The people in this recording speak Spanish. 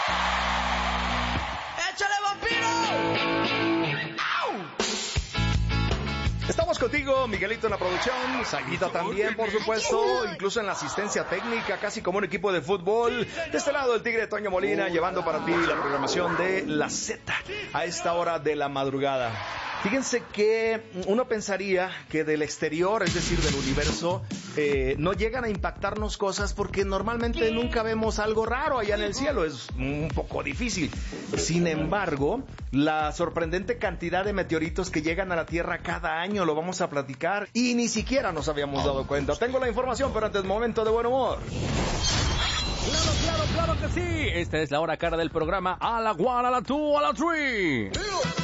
¡Échale, vampiro! Estamos contigo, Miguelito en la producción, Saguita también, por supuesto, incluso en la asistencia técnica, casi como un equipo de fútbol. De este lado, el Tigre Toño Molina, llevando para ti la programación de La Z a esta hora de la madrugada. Fíjense que uno pensaría que del exterior, es decir, del universo, no llegan a impactarnos cosas porque normalmente nunca vemos algo raro allá en el cielo, es un poco difícil. Sin embargo, la sorprendente cantidad de meteoritos que llegan a la Tierra cada año lo vamos a platicar y ni siquiera nos habíamos dado cuenta. Tengo la información, pero antes momento de buen humor. Claro que sí. Esta es la hora cara del programa A la 1, a la 2, a la 3.